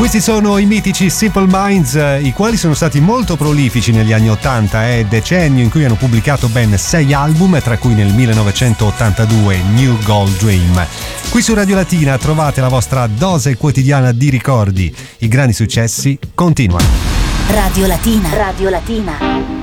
Questi sono i mitici Simple Minds, i quali sono stati molto prolifici negli anni 80, decennio in cui hanno pubblicato ben 6 album, tra cui nel 1982 New Gold Dream. Qui su Radio Latina trovate la vostra dose quotidiana di ricordi. I grandi successi continuano. Radio Latina. Radio Latina.